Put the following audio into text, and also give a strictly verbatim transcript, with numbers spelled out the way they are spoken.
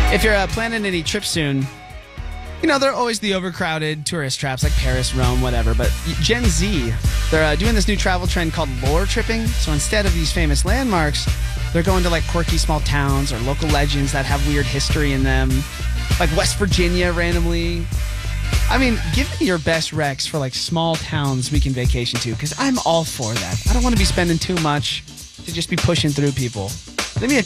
If you're uh, planning any trips soon, you know, there are always the overcrowded tourist traps like Paris, Rome, whatever. But Gen Z, they're uh, doing this new travel trend called lore tripping. So instead of these famous landmarks, they're going to like quirky small towns or local legends that have weird history in them. Like West Virginia randomly. I mean, give me your best recs for like small towns we can vacation to, because I'm all for that. I don't want to be spending too much to just be pushing through people. Leave me a